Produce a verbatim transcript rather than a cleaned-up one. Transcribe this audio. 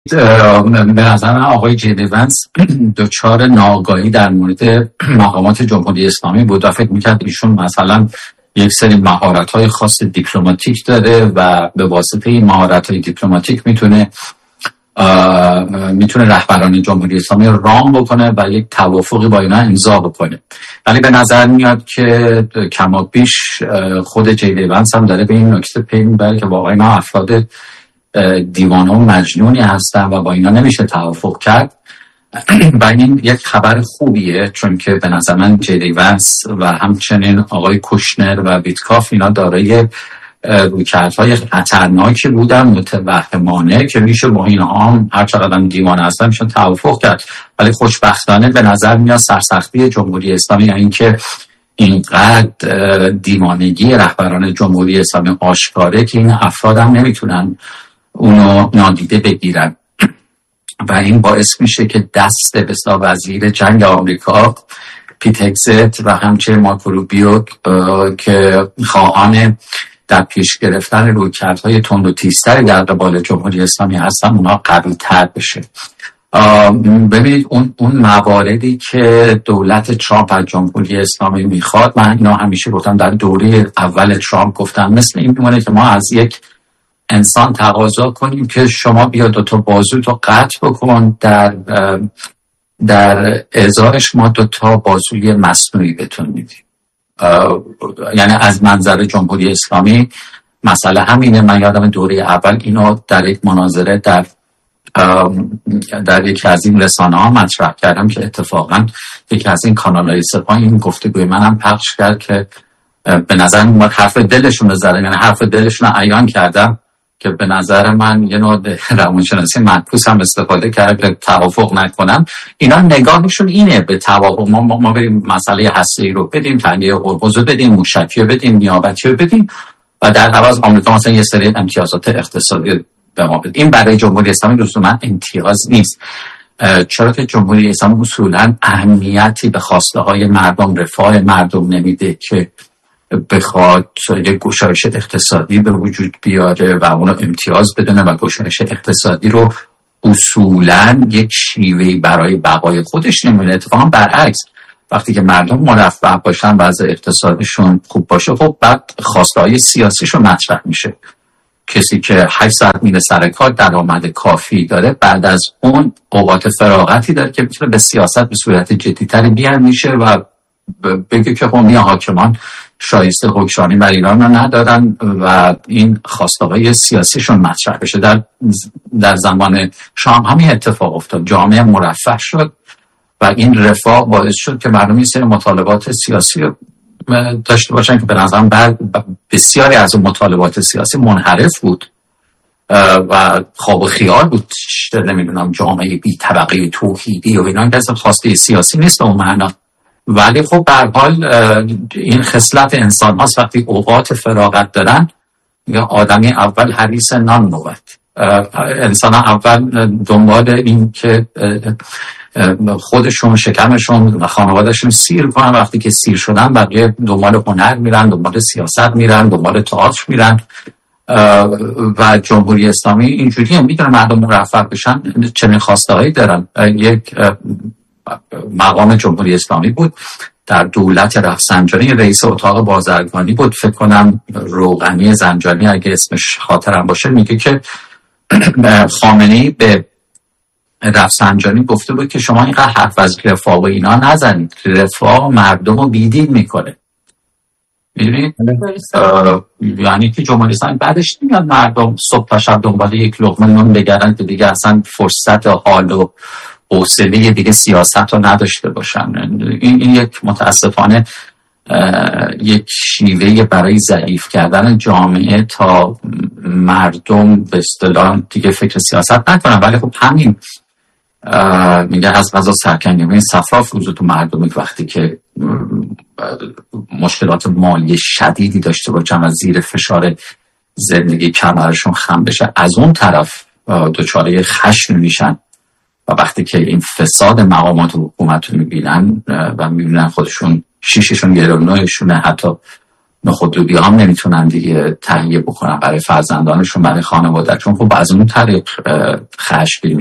به نظر من آقای جی ونس دچار ناآگاهی در مورد مقامات جمهوری اسلامی بود و فکر میکرد ایشون مثلا یک سری مهارت‌های خاص دیپلماتیک داره و به واسطه این مهارت‌های دیپلماتیک میتونه میتونه رهبران جمهوری اسلامی رو رام بکنه و یک توافقی با اینا امضا بکنه. ولی به نظر میاد که کما بیش خود جی ونس هم داره به این نکته پی میبره که واقعا اینا افراد دیوانه و مجنونی هستن و با اینا نمیشه توافق کرد. و این یک خبر خوبیه، چون که به نظر من جی ونس و همچنین آقای کوشنر و ویتکاف اینا دارای رویکردهای خطرناکی بودن، متوهمانه، که میشه با اینها هم هر چقدر هم دیوانه هستن میشه توافق کرد. ولی خوشبختانه به نظر میاد سرسختی جمهوری اسلامی، یعنی که اینقدر دیوانگی رهبران جمهوری اسلامی آشکاره که این افراد هم نمیتونن اونو نادیده بگیرن و این باعث میشه که دست بسا وزیر جنگ آمریکا پیت هگزت و همچنین مارکو روبیو که خواهان در پیش گرفتن رویکردهای تند و تیزتری در قبال جمهوری اسلامی هستن، اونا قوی تر بشه. ببینید اون اون مواردی که دولت ترامپ از جمهوری اسلامی میخواد، من اینا همیشه گفتم در دوره اول ترامپ گفتم، مثل این میمونه که ما از یک انسان تقاضا کنیم که شما بیا دوتا بازو تو قطع بکن، در در ازارش ما دوتا بازوی مصنوعی بتون میدیم. یعنی از منظر جمهوری اسلامی مسئله همینه. من یادم دوره اول اینو در یک مناظره در در یکی از این رسانه ها مطرح کردم که اتفاقا یکی از این کانال‌های سپاه این گفتگوی منم پخش کرد که به نظر من حرف دلشون رو زدن، یعنی حرف دلشون رو عیان کردم که به نظر من یه نوع روانشناسی معکوس هم استفاده کرد که توافق نکنم. اینا نگاهشون اینه به توافق. ما ما بریم مسئله هسته‌ای رو بدیم، تنگه هرمز رو بدیم، موشکی رو بدیم، نیابتی رو بدیم و در عوض آمریکا مثلا یه سری امتیازات اقتصادی به ما بده. این برای جمهوری اسلامی لزوما امتیاز نیست، چرا که جمهوری اسلامی اصولا اهمیتی به خواسته های مردم، رفاه مردم نمیده که بخواد یک گشایش اقتصادی به وجود بیاره و اونو امتیاز بدونه و گشایش اقتصادی رو اصولا یک شیوهی برای بقای خودش نمیده. اتفاقا برعکس، وقتی که مردم مرفه باشن، وضع اقتصادشون خوب باشه، خب بعد خواسته های سیاسیشون مطرح میشه. کسی که هشت ساعت میره سر کار، درآمد کافی داره، بعد از اون اوقات فراغتی داره که میتونه به سیاست به صورت جدی‌تری بیاندیشه و بگه که قومی حاکمان شایسته حکمرانی بر ایران رو ندارن و این خواسته‌های سیاسیشون مطرح بشه. در در زمان شام همین اتفاق افتاد، جامعه مرفه شد و این رفاه باعث شد که مردم این سری مطالبات سیاسی داشته باشن که به نظرم بسیاری از اون مطالبات سیاسی منحرف بود و خواب و خیال بود. نمیدونم جامعه بی طبقه توحیدی و اینا که خواسته سیاسی نیست به اون معنا. ولی خب به هر حال این خصلت انسان هاست، وقتی اوقات فراغت دارن یا آدمی اول حریص نان بود. انسان ها اول دنبال این که خودشون، شکمشون و خانوادهشون سیر کنن، وقتی که سیر شدن بقیه دنبال هنر میرن، دنبال سیاست میرن، دنبال تئاتر میرن و جمهوری اسلامی اینجوری هم میدونه مردم مرفه بشن، چنین خواسته هایی دارن. یک مقام جمهوری اسلامی بود در دولت رفسنجانی، رئیس اتاق بازرگانی بود، فکر کنم روغنی زنجانی اگه اسمش خاطرم باشه، میگه که خامنه‌ای به رفسنجانی گفته بود که شما اینقدر حرف از رفاه و اینا نزنید، رفاه مردم رو بیدین میکنه. میدونید یعنی که جمهوری اسلامی بعدش نمیاد مردم صبح تا شب دنبال یک لقمه نون بگردن که دیگه اصلا فرصت حال و حوصله دیگه سیاست رو نداشته باشن. این, این یک متاسفانه یک شیوه برای ضعیف کردن جامعه تا مردم به اصطلاح دیگه فکر سیاست نکنن. ولی خب همین میگه از غذا سرکنگی صفرا فروزه تو مردم وقتی که مشکلات مالی شدیدی داشته باشن و زیر فشار زندگی کمرشون خم بشه، از اون طرف دچار خشم میشن و وقتی که این فساد مقامات و حکومت رو میبینن و میبینن خودشون شیششون گرونویشونه، حتی نخوددودی هم نمیتونن دیگه تهیه بکنن برای فرزندانشون، برای خانوادهشون. خب از اون طریق خشمگین